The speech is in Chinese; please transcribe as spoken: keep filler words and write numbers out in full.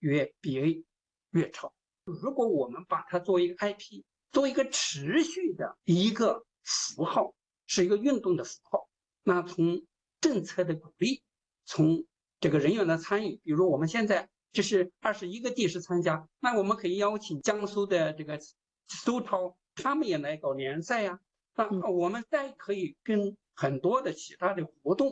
越 B A 越超。如果我们把它作为一个 I P， 作为一个持续的一个符号，是一个运动的符号，那从政策的鼓励，从这个人员的参与，比如我们现在这是二十一个地市参加，那我们可以邀请江苏的这个苏超，他们也来搞联赛呀、啊。那我们再可以跟很多的其他的活动